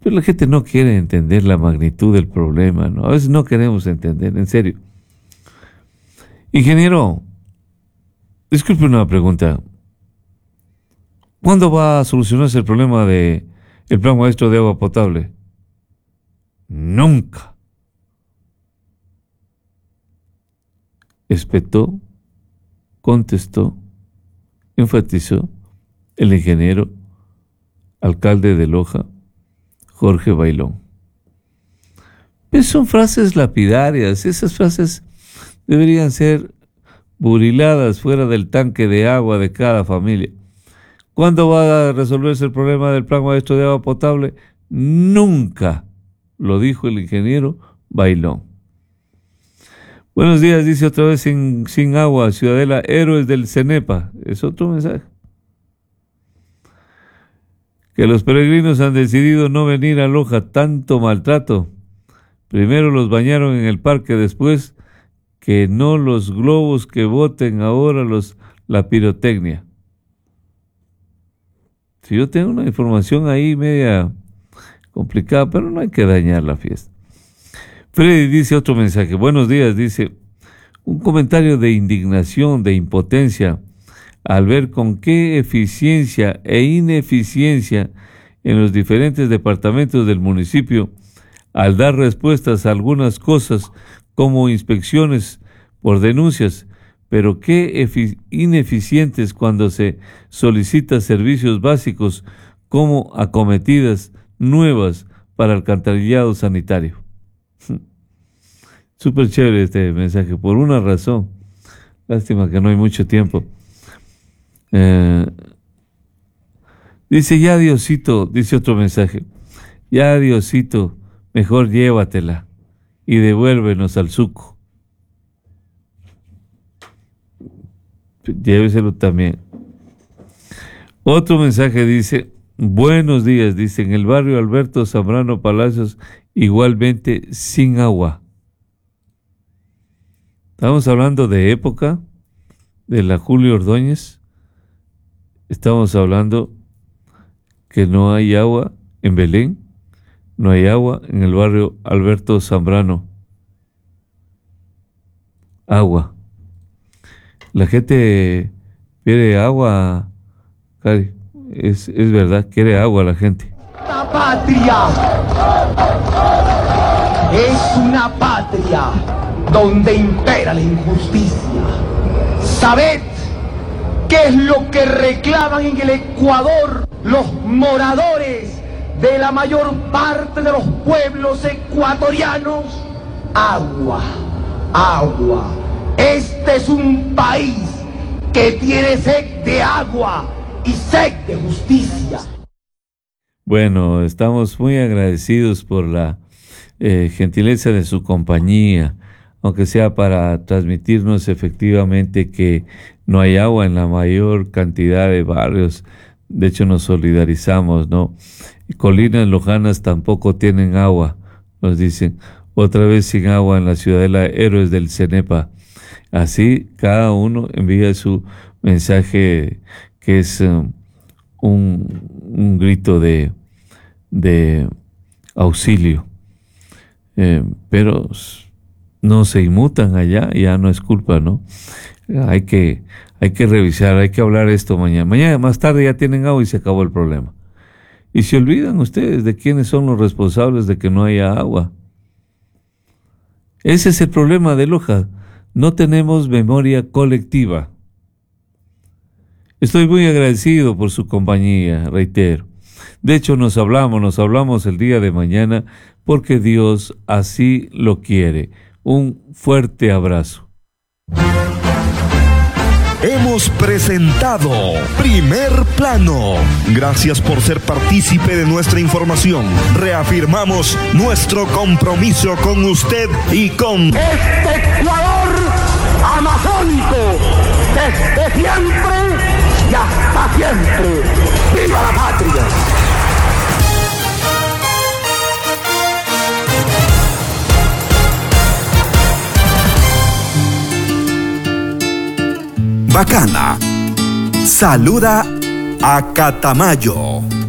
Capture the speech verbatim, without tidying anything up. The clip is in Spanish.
Pero la gente no quiere entender la magnitud del problema, ¿no? A veces no queremos entender, en serio. Ingeniero, disculpe una pregunta. ¿Cuándo va a solucionarse el problema de el plan maestro de agua potable? Nunca. Espetó, contestó, enfatizó el ingeniero, alcalde de Loja, Jorge Bailón. Pues son frases lapidarias, esas frases deberían ser buriladas fuera del tanque de agua de cada familia. ¿Cuándo va a resolverse el problema del plan maestro de agua potable? Nunca, lo dijo el ingeniero Bailón. Buenos días, dice otra vez sin, sin agua, Ciudadela, héroes del CENEPA. Es otro mensaje. Que los peregrinos han decidido no venir a Loja, tanto maltrato. Primero los bañaron en el parque, después que no los globos que boten ahora los, la pirotecnia. Si yo tengo una información ahí media complicada, pero no hay que dañar la fiesta. Freddy dice otro mensaje. Buenos días, dice, un comentario de indignación, de impotencia, al ver con qué eficiencia e ineficiencia en los diferentes departamentos del municipio, al dar respuestas a algunas cosas como inspecciones por denuncias, pero qué ineficientes cuando se solicita servicios básicos como acometidas nuevas para alcantarillado sanitario. Súper chévere este mensaje, por una razón. Lástima que no hay mucho tiempo. Eh, dice, ya Diosito, dice otro mensaje, ya Diosito, mejor llévatela y devuélvenos al suco. Lléveselo también. Otro mensaje dice, buenos días, dice, en el barrio Alberto Zambrano Palacios, igualmente sin agua. Estamos hablando de época de la Julio Ordóñez. Estamos hablando que no hay agua en Belén, no hay agua en el barrio Alberto Zambrano. Agua. La gente quiere agua, Cari. Es, es verdad, quiere agua la gente. La patria es una patria donde impera la injusticia. Sabed qué es lo que reclaman en el Ecuador los moradores de la mayor parte de los pueblos ecuatorianos. Agua, agua. Este es un país que tiene sed de agua y sed de justicia. Bueno, estamos muy agradecidos por la eh, gentileza de su compañía, aunque sea para transmitirnos efectivamente que no hay agua en la mayor cantidad de barrios. De hecho, nos solidarizamos, ¿no? Colinas lojanas tampoco tienen agua, nos dicen. Otra vez sin agua en la Ciudadela, héroes del CENEPA. Así, cada uno envía su mensaje que es um, un, un grito de, de auxilio. Eh, pero no se inmutan allá, ya no es culpa, ¿no? Hay que, hay que revisar, hay que hablar esto mañana. Mañana más tarde ya tienen agua y se acabó el problema. Y se olvidan ustedes de quiénes son los responsables de que no haya agua. Ese es el problema de Loja. No tenemos memoria colectiva. Estoy muy agradecido por su compañía, reitero. De hecho, nos hablamos, nos hablamos el día de mañana porque Dios así lo quiere. Un fuerte abrazo. Hemos presentado Primer Plano. Gracias por ser partícipe de nuestra información. Reafirmamos nuestro compromiso con usted y con Este Ecuador amazónico, desde siempre y hasta siempre. ¡Viva la patria! Bacana. Saluda a Catamayo.